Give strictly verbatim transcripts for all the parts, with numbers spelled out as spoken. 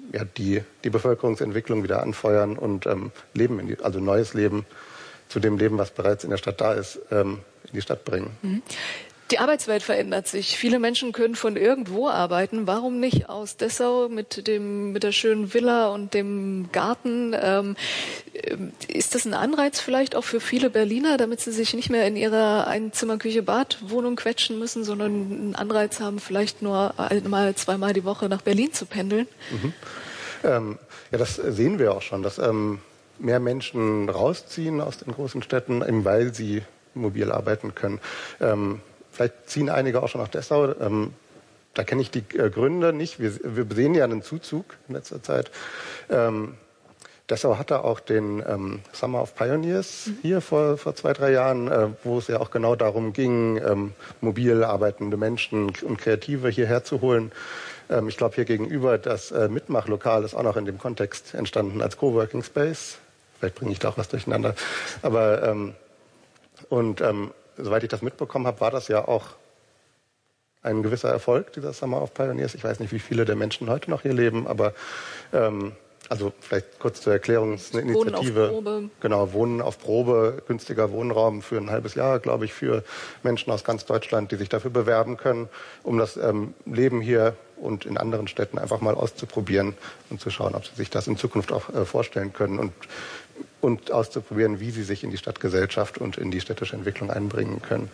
ja, die, die Bevölkerungsentwicklung wieder anfeuern und ähm, Leben, in die, also neues Leben zu dem Leben, was bereits in der Stadt da ist, ähm, in die Stadt bringen. Mhm. Die Arbeitswelt verändert sich. Viele Menschen können von irgendwo arbeiten. Warum nicht aus Dessau mit dem, mit der schönen Villa und dem Garten? Ähm, ist das ein Anreiz vielleicht auch für viele Berliner, damit sie sich nicht mehr in ihrer Einzimmer-Küche-Bad-Wohnung quetschen müssen, sondern einen Anreiz haben, vielleicht nur einmal, zweimal die Woche nach Berlin zu pendeln? Mhm. Ähm, ja, das sehen wir auch schon, dass ähm, mehr Menschen rausziehen aus den großen Städten, eben weil sie mobil arbeiten können. Ähm, Vielleicht ziehen einige auch schon nach Dessau. Ähm, da kenne ich die äh, Gründe nicht. Wir, wir sehen ja einen Zuzug in letzter Zeit. Ähm, Dessau hatte auch den ähm, Summer of Pioneers mhm. hier vor, vor zwei, drei Jahren, äh, wo es ja auch genau darum ging, ähm, mobil arbeitende Menschen und Kreative hierher zu holen. Ähm, ich glaube, hier gegenüber das äh, Mitmachlokal ist auch noch in dem Kontext entstanden als Coworking Space. Vielleicht bringe ich da auch was durcheinander. Aber ähm, und ähm, soweit ich das mitbekommen habe, war das ja auch ein gewisser Erfolg, dieser Summer of Pioneers. Ich weiß nicht, wie viele der Menschen heute noch hier leben, aber ähm, also vielleicht kurz zur Erklärung, es ist eine Initiative. Wohnen auf Probe. Genau, Wohnen auf Probe, günstiger Wohnraum für ein halbes Jahr, glaube ich, für Menschen aus ganz Deutschland, die sich dafür bewerben können, um das ähm, Leben hier und in anderen Städten einfach mal auszuprobieren und zu schauen, ob sie sich das in Zukunft auch äh, vorstellen können und und auszuprobieren, wie sie sich in die Stadtgesellschaft und in die städtische Entwicklung einbringen können.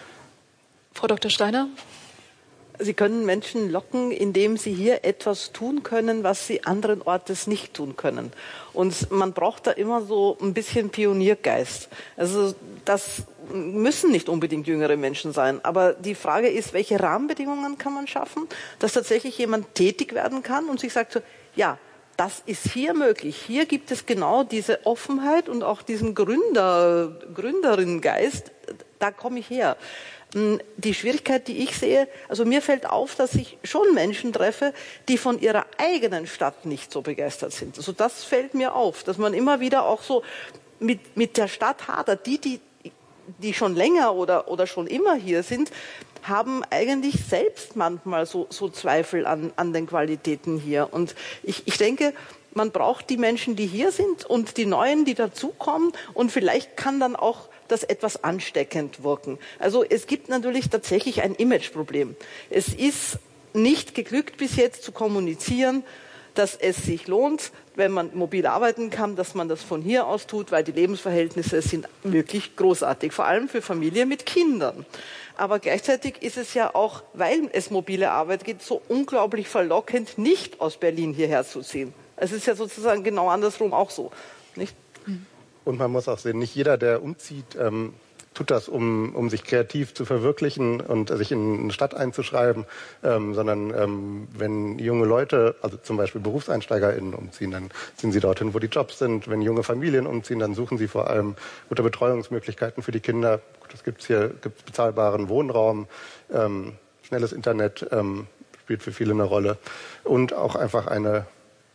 Frau Doktor Steiner? Sie können Menschen locken, indem sie hier etwas tun können, was sie anderen Ortes nicht tun können. Und man braucht da immer so ein bisschen Pioniergeist. Also das müssen nicht unbedingt jüngere Menschen sein. Aber die Frage ist, welche Rahmenbedingungen kann man schaffen, dass tatsächlich jemand tätig werden kann und sich sagt so, ja, das ist hier möglich. Hier gibt es genau diese Offenheit und auch diesen Gründer, Gründerinnengeist. Da komme ich her. Die Schwierigkeit, die ich sehe, also mir fällt auf, dass ich schon Menschen treffe, die von ihrer eigenen Stadt nicht so begeistert sind. Also das fällt mir auf, dass man immer wieder auch so mit, mit der Stadt hadert. Die, die, die schon länger oder, oder schon immer hier sind, haben eigentlich selbst manchmal so, so Zweifel an, an den Qualitäten hier. Und ich, ich denke, man braucht die Menschen, die hier sind und die Neuen, die dazukommen. Und vielleicht kann dann auch das etwas ansteckend wirken. Also es gibt natürlich tatsächlich ein Imageproblem. Es ist nicht geglückt bis jetzt zu kommunizieren, dass es sich lohnt, wenn man mobil arbeiten kann, dass man das von hier aus tut, weil die Lebensverhältnisse sind wirklich großartig, vor allem für Familien mit Kindern. Aber gleichzeitig ist es ja auch, weil es mobile Arbeit gibt, so unglaublich verlockend, nicht aus Berlin hierher zu ziehen. Es ist ja sozusagen genau andersrum auch so, nicht? Und man muss auch sehen, nicht jeder, der umzieht, ähm, tut das, um, um sich kreativ zu verwirklichen und sich in eine Stadt einzuschreiben, ähm, sondern ähm, wenn junge Leute, also zum Beispiel BerufseinsteigerInnen umziehen, dann ziehen sie dorthin, wo die Jobs sind. Wenn junge Familien umziehen, dann suchen sie vor allem gute Betreuungsmöglichkeiten für die Kinder. Das gibt's hier, gibt's bezahlbaren Wohnraum, ähm, schnelles Internet ähm, spielt für viele eine Rolle und auch einfach eine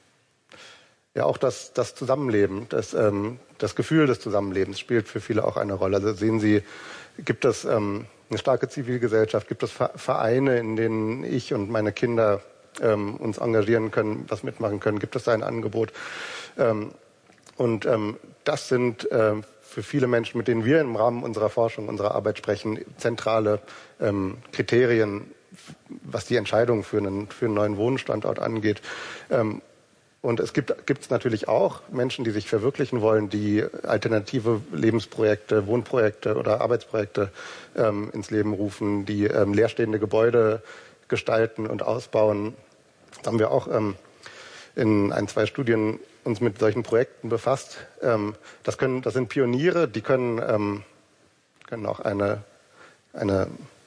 Ja, auch das, das Zusammenleben, das, ähm, das Gefühl des Zusammenlebens spielt für viele auch eine Rolle. Also sehen Sie, gibt es ähm, eine starke Zivilgesellschaft, gibt es Vereine, in denen ich und meine Kinder ähm, uns engagieren können, was mitmachen können, gibt es da ein Angebot. Ähm, und ähm, das sind äh, für viele Menschen, mit denen wir im Rahmen unserer Forschung, unserer Arbeit sprechen, zentrale ähm, Kriterien, was die Entscheidung für einen, für einen neuen Wohnstandort angeht. Ähm, Und es gibt gibt's natürlich auch Menschen, die sich verwirklichen wollen, die alternative Lebensprojekte, Wohnprojekte oder Arbeitsprojekte ähm, ins Leben rufen, die ähm, leerstehende Gebäude gestalten und ausbauen. Da haben wir auch ähm, in ein, zwei Studien uns mit solchen Projekten befasst. Ähm, das können, das sind Pioniere, die können, ähm, können auch eine, eine,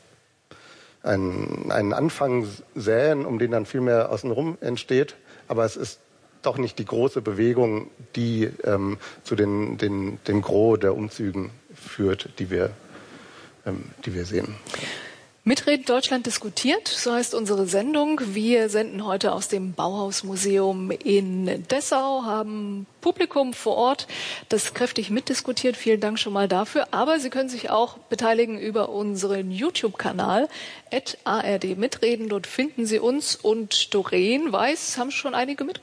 einen, einen Anfang säen, um den dann viel mehr außenrum entsteht. Aber es ist doch nicht die große Bewegung, die ähm, zu den, den, dem Gros der Umzügen führt, die wir, ähm, die wir sehen. Mitreden Deutschland diskutiert, so heißt unsere Sendung. Wir senden heute aus dem Bauhausmuseum in Dessau, haben Publikum vor Ort, das kräftig mitdiskutiert. Vielen Dank schon mal dafür. Aber Sie können sich auch beteiligen über unseren YouTube-Kanal at A R D Mitreden. Dort finden Sie uns und Doreen Weiß, haben schon einige mitgebracht.